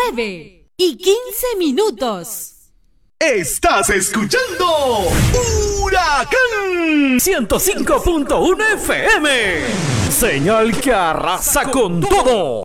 9:15. Estás escuchando Huracán 105.1 FM. Señal que arrasa con todo.